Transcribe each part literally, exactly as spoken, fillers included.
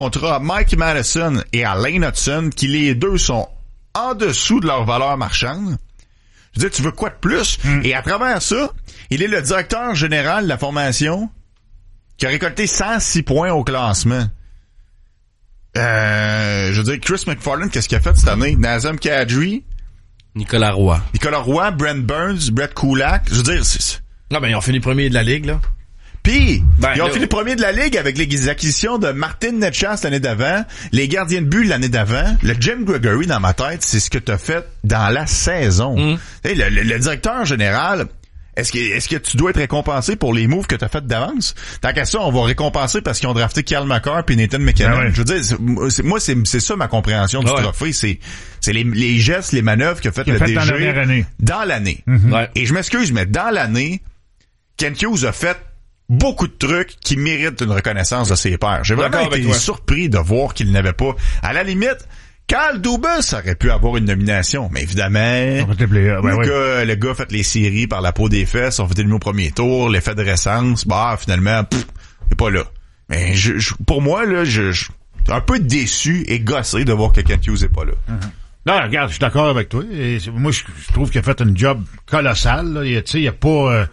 contrat à Mike Madison et à Lane Hudson, qui les deux sont en dessous de leur valeur marchande. Je veux dire, tu veux quoi de plus? Mm. Et à travers ça, il est le directeur général de la formation qui a récolté cent six points au classement. Euh, je veux dire, Chris McFarland, qu'est-ce qu'il a fait cette année? Nazem Kadri, Nicolas Roy. Nicolas Roy, Brent Burns, Brett Kulak. Je veux dire, c'est... Non, ben, ils ont fini premier de la ligue, là. Puis, ben, ils ont là, fini premier de la ligue avec les acquisitions de Martin Netchas l'année d'avant, les gardiens de but l'année d'avant, le Jim Gregory dans ma tête, c'est ce que t'as fait dans la saison. Mm. Hey, le, le, le directeur général, est-ce que, est-ce que tu dois être récompensé pour les moves que t'as fait d'avance? Tant qu'à ça, on va récompenser parce qu'ils ont drafté Kyle McCarr puis Nathan McKinnon. Ah ouais. Je veux dire, c'est, moi, c'est, c'est ça ma compréhension du ah ouais. trophée, c'est, c'est les, les gestes, les manœuvres qu'a fait le fait D G dans l'année. Dans l'année. Mm-hmm. Ouais. Et je m'excuse, mais dans l'année, Kent Hughes a fait beaucoup de trucs qui méritent une reconnaissance de ses pairs. J'ai vraiment été toi. surpris de voir qu'il n'avait pas. À la limite, Kyle Dubas aurait pu avoir une nomination, mais évidemment, ben le, ouais. gars, le gars a fait les séries par la peau des fesses, on fait éliminé au premier tour, l'effet de récence, bah finalement, pff, il est pas là. Mais je, je, pour moi, là, je, je suis un peu déçu et gossé de voir que Kent Hughes est pas là. Mm-hmm. Non, regarde, je suis d'accord avec toi. Et moi, je, je trouve qu'il a fait un job colossal. Là. Il, tu sais, il a pas... Euh,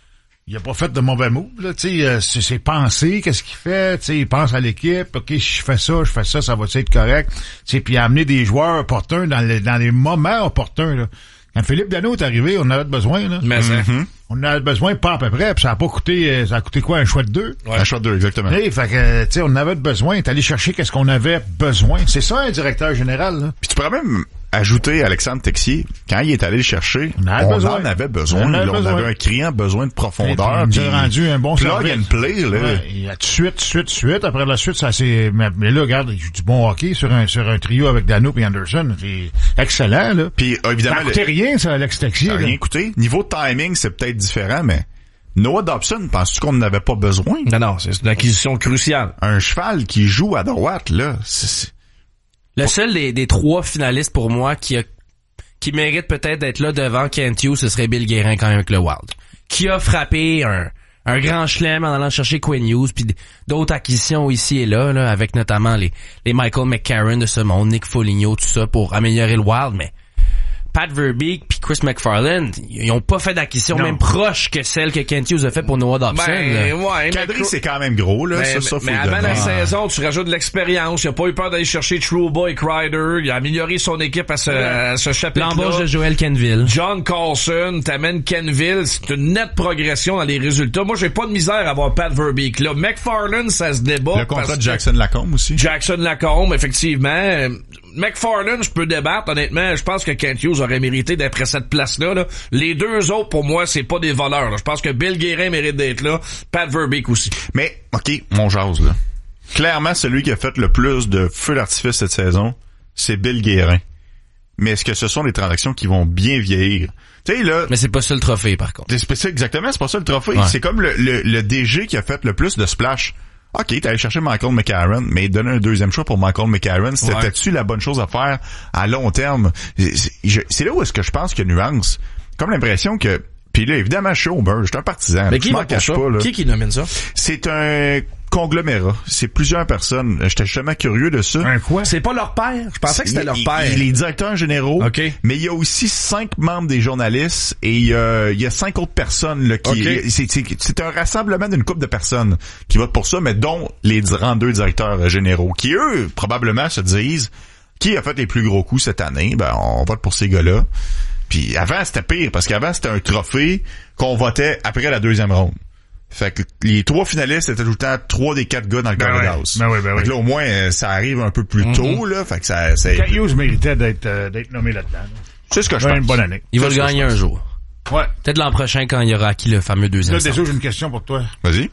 Il a pas fait de mauvais moves, là, tu sais, euh, c'est ses pensées, qu'est-ce qu'il fait, tu sais, il pense à l'équipe, ok, si je fais ça, je fais ça, ça va être correct, tu sais, puis amener des joueurs opportuns dans les, dans les moments opportuns, là. Quand Philippe Danault est arrivé, on en avait besoin, là. Mais mm-hmm. On en avait besoin pas à peu près, puis ça a pas coûté, ça a coûté quoi, un choix de deux? Ouais. Un choix de deux, exactement. Hey, fait que, tu sais, on en avait besoin, t'es allé chercher qu'est-ce qu'on avait besoin. C'est ça, un directeur général, là. Puis tu pourrais même ajouter Alexandre Texier, quand il est allé le chercher, on, on en avait besoin. On, avait, là, on besoin. avait un criant besoin de profondeur. Il a rendu un bon plug service. and play, là. Ouais, et tout de suite, tout de suite, tout de suite. Après la suite, ça c'est, mais, mais là, regarde, il joue du bon hockey sur un, sur un trio avec Danault et Anderson. C'est excellent, là. Puis, évidemment. Ça coûtait rien, ça, Alex Texier. Ça n'a rien coûté. Niveau timing, c'est peut-être différent, mais Noah Dobson, penses-tu qu'on n'avait pas besoin? Non, non, c'est une acquisition cruciale. Un cheval qui joue à droite, là, c'est, c'est... Le seul des, des trois finalistes pour moi qui a qui mérite peut-être d'être là devant Kent Hughes, ce serait Bill Guérin quand même avec le Wild. Qui a frappé un, un grand chelem en allant chercher Quinn Hughes, puis d'autres acquisitions ici et là, là, avec notamment les, les Michael McCarron de ce monde, Nick Foligno, tout ça, pour améliorer le Wild, mais Pat Verbeek puis Chris McFarland, ils ont pas fait d'acquisition non. même proche que celle que Kent Hughes a fait pour Noah Dobson. Ben, ouais, Kadri, c'est quand même gros, là. Mais, ça, ça, faut mais avant la saison, tu rajoutes de l'expérience. Il a pas eu peur d'aller chercher Trouba et Kreider. Il a amélioré son équipe à ce, à ce chapitre-là. L'embauche de Joel Kenville. John Carlson, t'amènes Kenville. C'est une nette progression dans les résultats. Moi, j'ai pas de misère à avoir Pat Verbeek, là. McFarland, ça se débat. Le contrat de Jackson Lacombe aussi. Jackson Lacombe, effectivement. McFarland, je peux débattre, honnêtement. Je pense que Kent Hughes aurait mérité d'être à cette place-là, là. Les deux autres, pour moi, c'est pas des voleurs, là. Je pense que Bill Guérin mérite d'être là. Pat Verbeek aussi. Mais, OK, mon jase, là. Clairement, celui qui a fait le plus de feux d'artifice cette saison, c'est Bill Guérin. Mais est-ce que ce sont des transactions qui vont bien vieillir? Tu sais, là. Mais c'est pas ça le trophée, par contre. C'est ça, exactement, c'est pas ça le trophée. Ouais. C'est comme le, le, le D G qui a fait le plus de splash. OK, t'es allé chercher Michael McCarron, mais donner un deuxième choix pour Michael McCarron, c'était-tu ouais. la bonne chose à faire à long terme? C'est, je, c'est là où est-ce que je pense qu'il y a nuance. Comme l'impression que... Puis là, évidemment, je suis au beurre, je suis un partisan. Mais qui je m'en cache pas, là. Qui qui nomine ça? C'est un conglomérat. C'est plusieurs personnes. J'étais justement curieux de ça. Un quoi? C'est pas leur père? Je pensais que c'était leur père. Il, les directeurs généraux. Okay. Mais il y a aussi cinq membres des journalistes et il y a, il y a cinq autres personnes là, qui... Okay. C'est, c'est, c'est un rassemblement d'une couple de personnes qui votent pour ça, mais dont les trente-deux directeurs généraux qui, eux, probablement se disent qui a fait les plus gros coups cette année? Ben, on vote pour ces gars-là. Puis avant, c'était pire, parce qu'avant, c'était un trophée qu'on votait après la deuxième ronde. Fait que les trois finalistes étaient tout le temps trois des quatre gars dans le ben corps ouais. de gaz. Ben oui, ben fait que là, au moins, ça arrive un peu plus mm-hmm. tôt, là. Fait que ça, ça... Kent Hughes méritait d'être, euh, d'être nommé là-dedans. Là. C'est ce que je ouais, pense. Une bonne année. Il va le gagner un jour. Ouais. Peut-être l'an prochain quand il aura acquis le fameux deuxième Là, centre. déjà, j'ai une question pour toi. Vas-y.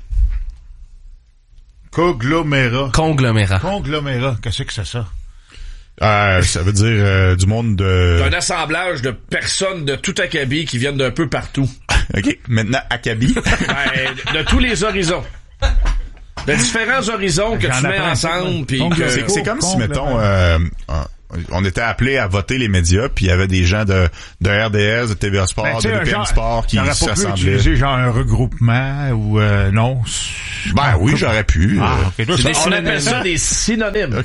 Conglomérat. Conglomérat. Conglomérat. Qu'est-ce que c'est ça? Euh, ça veut dire euh, du monde de... C'est un assemblage de personnes de tout acabit qui viennent d'un peu partout. OK. Maintenant, acabit. de, de tous les horizons. De différents horizons que tu mets ensemble. Puis que... C'est, c'est comme si, mettons, euh, on était appelés à voter les médias, puis il y avait des gens de, de R D S, de T V A Sport, Ben, de V P N Sport qui se se rassemblaient. rassemblaient. Utiliser genre un regroupement ou euh, non? Ben oui, j'aurais pu. Ah, euh, ok. Toi, C'est ça- des- on appelle ça des synonymes.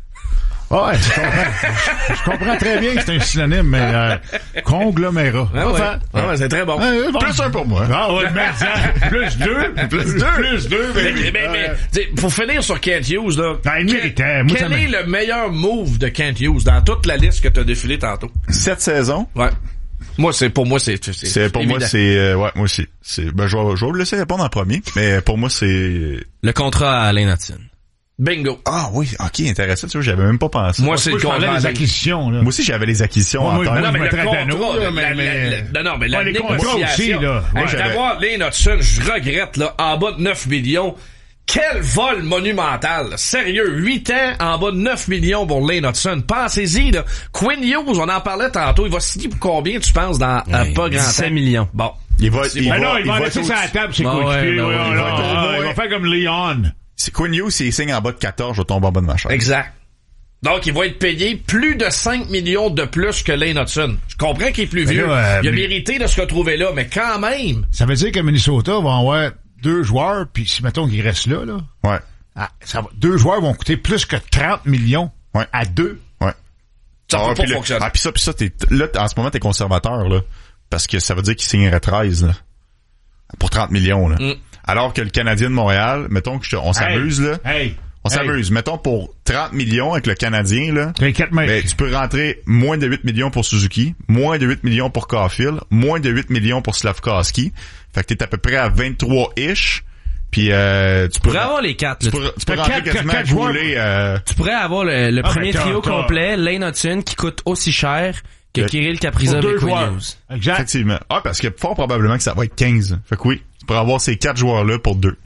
Ouais, je comprends. Je comprends très bien que c'est un synonyme, mais euh, conglomérat. Ah ouais. Enfin, Ah ouais, c'est très bon. ouais, bon. Plus un pour moi. Ah ouais, mais ça, plus deux. Plus deux. Plus deux. Mais, Mais, mais, mais, t'sais, pour finir sur Kent Hughes, là. Ben, il quel- méritait. Moi, ça quel est m'a- le meilleur move de Kent Hughes dans toute la liste que t'as défilée tantôt? Cette saison, Ouais. Moi, c'est, pour moi, c'est, c'est, c'est pour évident. moi, c'est, euh, ouais, moi aussi. C'est, ben, je vais, je vais vous laisser répondre en premier, mais pour moi, c'est, Le contrat à Alain Hudson. Bingo. ah oui, ok, intéressant, tu vois, j'avais même pas pensé. Moi, c'est Moi, le je parlais contrat. des à Alain. acquisitions, là. Moi aussi, j'avais les acquisitions Ouais, en moi, tête. Non, non, mais je le mettrais contrat, Dano, là, mais- la- la- mais- la- non, non, mais la Ouais, les contrats négociation. aussi, là. Hey, Moi, j'avais- d'avoir Lane Hudson, je regrette, là, en bas de neuf millions. Quel vol monumental, là. Sérieux, huit ans en bas de neuf millions pour Lane Hudson. Pensez-y, là. Quinn Hughes, on en parlait tantôt, il va signer pour combien, tu penses, dans euh, Ouais, pas grand dix-sept temps? millions. Bon. Il va, il Ben va, non, il va être laisser au- ça à la table, ses Ben ouais, coéquipiers. ben ouais, ouais, ouais, il va ouais, être au moins- il va faire comme Leon. C'est Quinn Hughes, s'il signe en bas de quatorze, je vais tomber en bas de ma chaise. Exact. Donc, il va être payé plus de cinq millions de plus que Lane Hudson. Je comprends qu'il est plus Mais vieux. là, euh, il a mais- mérité de se retrouver là, mais quand même. Ça veut dire que Minnesota va avoir deux joueurs, puis si, mettons qu'ils restent là, là, Ouais. ah, ça va, deux joueurs vont coûter plus que trente millions Ouais. à deux. Ouais. Ça Ah, peut pas puis là- fonctionner. Ah, pis ça, pis ça, t'es, là, en ce moment, t'es conservateur, là. Parce que ça veut dire qu'il signerait treize, là. Pour trente millions, là. Mm. Alors que le Canadien de Montréal, mettons que je, on s'amuse, Hey, là. Hey. On hey. s'amuse. Mettons pour trente millions avec le Canadien, là. T'as les quatre mains. Ben, tu peux rentrer moins de huit millions pour Suzuki, moins de huit millions pour Caulfield, moins de huit millions pour Slavkovski. Fait que t'es à peu près à vingt-trois-ish. Puis euh, tu Tu pourrais peux, avoir les quatre. tu là. peux, tu peux T'as rentrer quatre- quasiment t'as quatre joueurs. rouler, euh, Tu pourrais avoir le, le Ah, premier mais t'as- trio t'as- complet, Lane Hudson, qui coûte aussi cher que Le- Kirill Kaprizov Pour et deux Quinn joueurs. Hughes. Exact. effectivement. Ah, parce que fort probablement que ça va être quinze. Fait que oui, tu pourrais avoir ces quatre joueurs-là pour deux.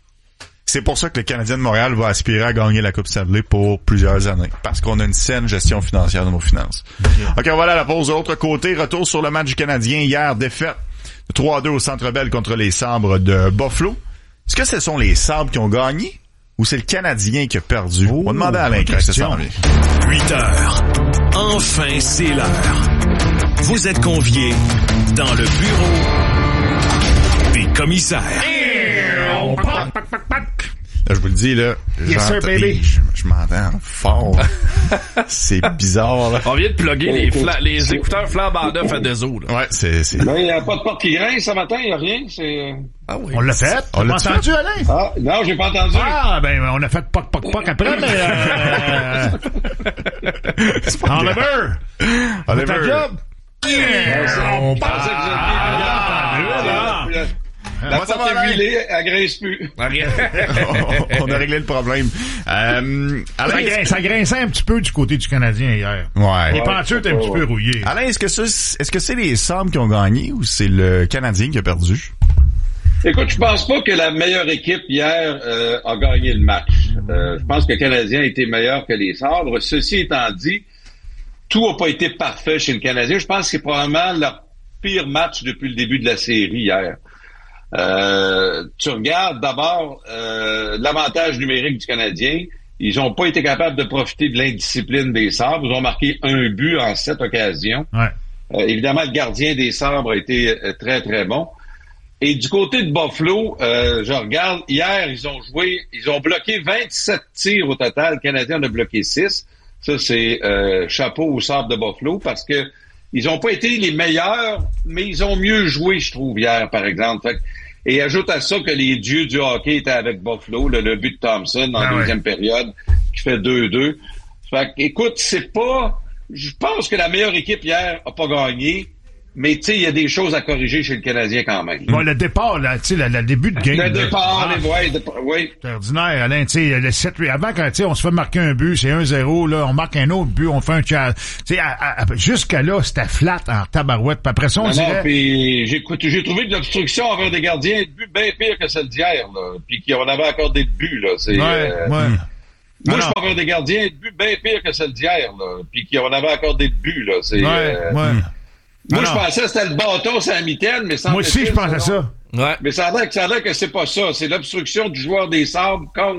C'est pour ça que le Canadien de Montréal va aspirer à gagner la Coupe Stanley pour plusieurs années. Parce qu'on a une saine gestion financière de nos finances. OK, on va aller à la pause de l'autre côté. Retour sur le match du Canadien hier. Défaite de trois à deux au Centre Bell contre les Sabres de Buffalo. Est-ce que ce sont les Sabres qui ont gagné ou c'est le Canadien qui a perdu? Oh, on va demander à Alain bonne Crest, ça question. s'en vient. huit heures. Enfin, c'est l'heure. Vous êtes conviés dans le bureau des commissaires. Là, je vous le dis, là. Yes, sir, j'entends- baby. je, je m'entends fort. C'est bizarre, là. On vient de plugger les, fla- les écouteurs flambant neufs à deux os, là. Ouais, c'est, c'est... Ben, il n'y a pas de porte qui grince ce matin, il n'y a rien. C'est... Ah oui. On l'a fait. On On l'a l'a fait? entendu, Alain? Ah, non, j'ai pas entendu. Ah, ben, on a fait poc, poc, poc après, mais, euh, Oliver! Oliver. Ta job? On pensait que vous Ah, aviez... là. La Moi, ça porte va, est Alain. huilée, elle grince plus. Ah, rien. On a réglé le problème. Euh, Ça, Alain, grin- est-ce- ça grinçait un petit peu du côté du Canadien hier. ouais. Les pentures étaient un petit peu rouillées. Alain, est-ce que c'est, est-ce que c'est les Sabres qui ont gagné ou c'est le Canadien qui a perdu? Écoute, je pense pas que la meilleure équipe hier euh, a gagné le match. Euh, je pense que le Canadien a été meilleur que les Sabres. Ceci étant dit, tout n'a pas été parfait chez le Canadien. Je pense que c'est probablement leur pire match depuis le début de la série hier. Euh, tu regardes d'abord euh, l'avantage numérique du Canadien. Ils n'ont pas été capables de profiter de l'indiscipline des Sabres. Ils ont marqué un but en sept occasions. Ouais. Euh, évidemment, le gardien des Sabres a été euh, très, très bon. Et du côté de Buffalo, euh, je regarde, hier, ils ont joué, ils ont bloqué vingt-sept tirs au total. Le Canadien en a bloqué six. Ça, c'est euh, chapeau aux Sabres de Buffalo parce que ils n'ont pas été les meilleurs, mais ils ont mieux joué, je trouve, hier, par exemple. Fait que, et ajoute à ça que les dieux du hockey étaient avec Buffalo, le, le but de Thompson en Ah ouais. deuxième période, qui fait deux deux. Fait que, écoute, c'est pas... Je pense que la meilleure équipe hier a pas gagné, mais tu sais, il y a des choses à corriger chez le Canadien quand même. Bon, le départ, là, tu sais, le, le début de game. Le là. départ, Ah, les ouais, dép- oui. c'est ordinaire, Alain, tu sais, le sept huit avant, quand, tu sais, on se fait marquer un but, c'est un zéro, là, on marque un autre but, on fait un chat. Tu sais, à- à- à- jusqu'à là, c'était flat en tabarouette, puis après ça, on Non, non, dirait... puis j'ai, écoute, j'ai trouvé de l'obstruction envers des gardiens de but bien pire que celle d'hier, là. Puis qu'on avait accordé de but, là. C'est, Ouais, euh, ouais. Moi, Non, je non. suis envers des gardiens de but bien pire que celle d'hier, là. Puis qu'on avait accordé de but, là. C'est, Ouais, euh, ouais. Moi, Non, je non. pensais que c'était le bâton sur la mitaine, mais Moi aussi, je pensais ça. Ouais. Mais ça a l'air que, ça a l'air que c'est pas ça. C'est l'obstruction du joueur des Sabres contre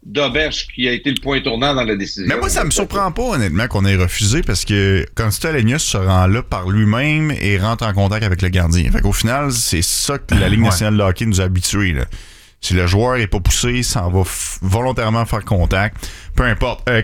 Doberge qui a été le point tournant dans la décision. Mais moi, ça me surprend pas, honnêtement, qu'on ait refusé parce que Constantinius se rend là par lui-même et rentre en contact avec le gardien. Fait qu'au final, c'est ça que la Ligue nationale de hockey nous a habitués, là. Si le joueur est pas poussé, il s'en va f- volontairement faire contact. Peu importe. Euh,